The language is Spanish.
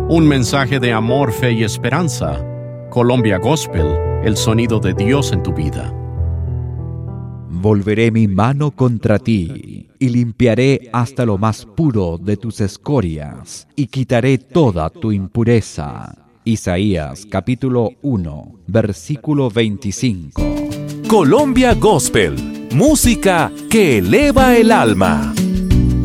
Un mensaje de amor, fe y esperanza. Colombia Gospel, el sonido de Dios en tu vida. Volveré mi mano contra ti, y limpiaré hasta lo más puro de tus escorias, y quitaré toda tu impureza. Isaías capítulo 1, versículo 25. Colombia Gospel, música que eleva el alma.